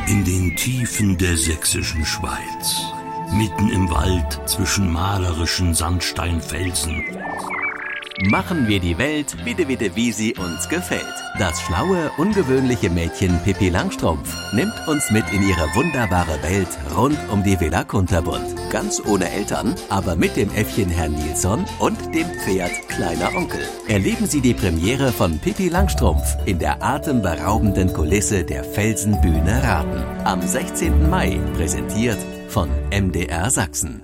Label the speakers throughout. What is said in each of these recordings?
Speaker 1: In den Tiefen der sächsischen Schweiz, mitten im Wald zwischen malerischen Sandsteinfelsen,
Speaker 2: machen wir die Welt wieder, wie sie uns gefällt. Das schlaue, ungewöhnliche Mädchen Pippi Langstrumpf nimmt uns mit in ihre wunderbare Welt rund um die Villa Kunterbund. Ganz ohne Eltern, aber mit dem Äffchen Herrn Nilsson und dem Pferd Kleiner Onkel. Erleben Sie die Premiere von Pippi Langstrumpf in der atemberaubenden Kulisse der Felsenbühne Raten. Am 16. Mai, präsentiert von MDR Sachsen.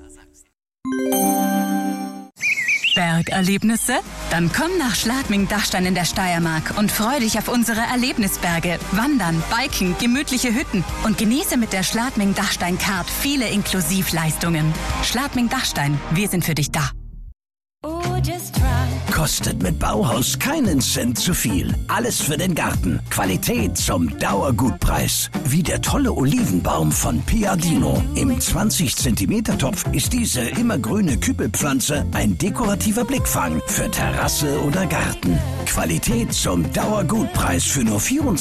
Speaker 3: Bergerlebnisse? Dann komm nach Schladming-Dachstein in der Steiermark und freu dich auf unsere Erlebnisberge. Wandern, Biken, gemütliche Hütten und genieße mit der Schladming-Dachstein-Card viele Inklusivleistungen. Schladming-Dachstein, wir sind für dich da.
Speaker 4: Kostet mit Bauhaus keinen Cent zu viel. Alles für den Garten. Qualität zum Dauergutpreis. Wie der tolle Olivenbaum von Piadino. Im 20 cm Topf ist diese immergrüne Kübelpflanze ein dekorativer Blickfang für Terrasse oder Garten. Qualität zum Dauergutpreis für nur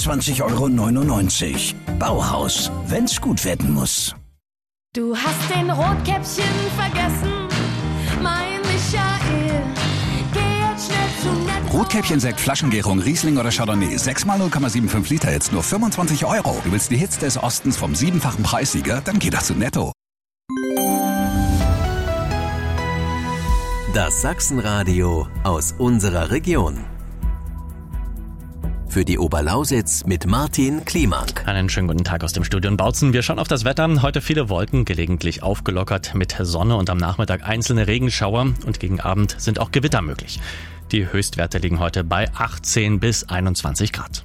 Speaker 4: 24,99 €. Bauhaus, wenn's gut werden muss.
Speaker 5: Du hast den Rotkäppchen vergessen, mein Michael.
Speaker 6: Rotkäppchen-Sekt, Flaschengärung, Riesling oder Chardonnay. 6x 0,75 Liter, jetzt nur 25 €. Du willst die Hits des Ostens vom 7-fachen Preissieger? Dann geh doch zu Netto.
Speaker 2: Das Sachsenradio aus unserer Region. Für die Oberlausitz mit Martin Kliemank.
Speaker 7: Einen schönen guten Tag aus dem Studio in Bautzen. Wir schauen auf das Wetter. Heute viele Wolken, gelegentlich aufgelockert mit Sonne und am Nachmittag einzelne Regenschauer und gegen Abend sind auch Gewitter möglich. Die Höchstwerte liegen heute bei 18 bis 21 Grad.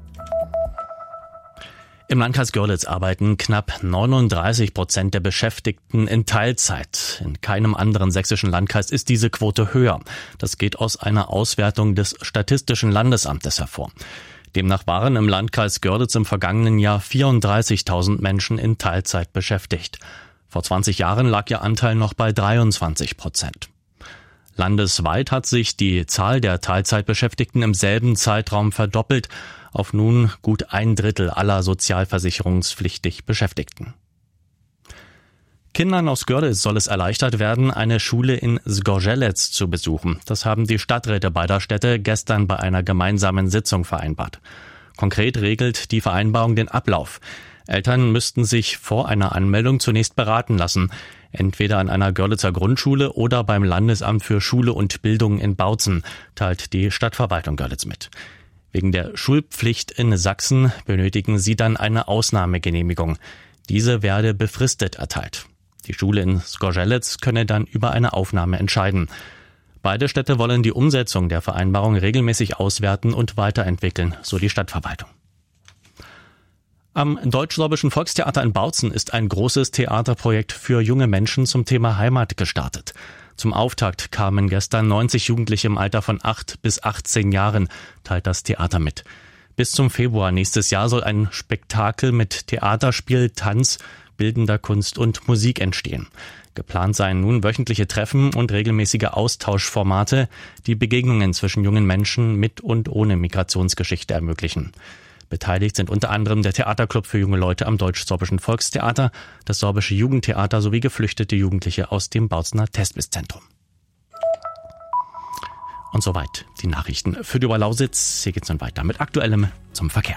Speaker 7: Im Landkreis Görlitz arbeiten knapp 39% der Beschäftigten in Teilzeit. In keinem anderen sächsischen Landkreis ist diese Quote höher. Das geht aus einer Auswertung des Statistischen Landesamtes hervor. Demnach waren im Landkreis Görlitz im vergangenen Jahr 34.000 Menschen in Teilzeit beschäftigt. Vor 20 Jahren lag ihr Anteil noch bei 23%. Landesweit hat sich die Zahl der Teilzeitbeschäftigten im selben Zeitraum verdoppelt auf nun gut 1/3 aller sozialversicherungspflichtig Beschäftigten. Kindern aus Görlitz soll es erleichtert werden, eine Schule in Zgorzelec zu besuchen. Das haben die Stadträte beider Städte gestern bei einer gemeinsamen Sitzung vereinbart. Konkret regelt die Vereinbarung den Ablauf. Eltern müssten sich vor einer Anmeldung zunächst beraten lassen, entweder an einer Görlitzer Grundschule oder beim Landesamt für Schule und Bildung in Bautzen, teilt die Stadtverwaltung Görlitz mit. Wegen der Schulpflicht in Sachsen benötigen sie dann eine Ausnahmegenehmigung. Diese werde befristet erteilt. Die Schule in Zgorzelec könne dann über eine Aufnahme entscheiden. Beide Städte wollen die Umsetzung der Vereinbarung regelmäßig auswerten und weiterentwickeln, so die Stadtverwaltung. Am Deutsch-Sorbischen Volkstheater in Bautzen ist ein großes Theaterprojekt für junge Menschen zum Thema Heimat gestartet. Zum Auftakt kamen gestern 90 Jugendliche im Alter von 8 bis 18 Jahren, teilt das Theater mit. Bis zum Februar nächstes Jahr soll ein Spektakel mit Theaterspiel, Tanz, bildender Kunst und Musik entstehen. Geplant seien nun wöchentliche Treffen und regelmäßige Austauschformate, die Begegnungen zwischen jungen Menschen mit und ohne Migrationsgeschichte ermöglichen. Beteiligt sind unter anderem der Theaterclub für junge Leute am Deutsch-Sorbischen Volkstheater, das Sorbische Jugendtheater sowie geflüchtete Jugendliche aus dem Bautzener Testbiszentrum. Und soweit die Nachrichten für die Oberlausitz. Hier geht's nun weiter mit Aktuellem zum Verkehr.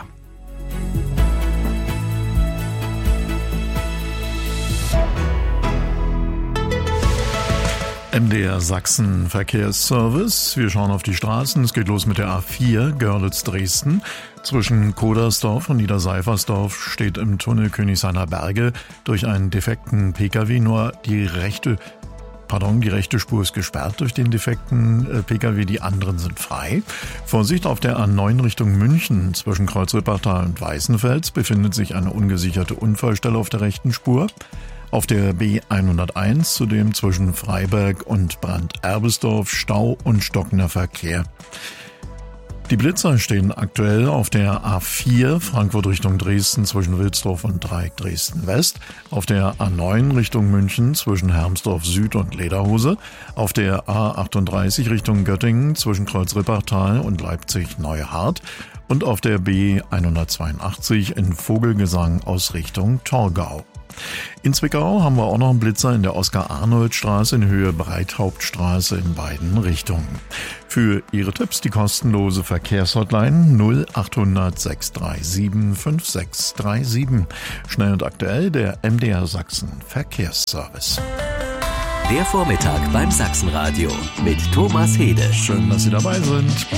Speaker 8: MDR Sachsen Verkehrsservice. Wir schauen auf die Straßen. Es geht los mit der A4 Görlitz-Dresden. Zwischen Kodersdorf und Niederseifersdorf steht im Tunnel Königshainer Berge durch einen defekten Pkw nur die rechte Spur ist gesperrt durch den defekten Pkw, die anderen sind frei. Vorsicht, auf der A9 Richtung München zwischen Kreuz-Rippertal und Weißenfels befindet sich eine ungesicherte Unfallstelle auf der rechten Spur. Auf der B101 zudem zwischen Freiberg und Brandt-Erbesdorf Stau und stockender Verkehr. Die Blitzer stehen aktuell auf der A4 Frankfurt Richtung Dresden zwischen Wilsdorf und Dreieck Dresden West, auf der A9 Richtung München zwischen Hermsdorf Süd und Lederhose, auf der A38 Richtung Göttingen zwischen Kreuz-Rippertal und Leipzig Neuhardt und auf der B182 in Vogelgesang aus Richtung Torgau. In Zwickau haben wir auch noch einen Blitzer in der Oskar-Arnold-Straße in Höhe Breithauptstraße in beiden Richtungen. Für Ihre Tipps die kostenlose Verkehrshotline 0800 637 5637. Schnell und aktuell der MDR Sachsen Verkehrsservice.
Speaker 2: Der Vormittag beim Sachsenradio mit Thomas Hede.
Speaker 8: Schön, dass Sie dabei sind.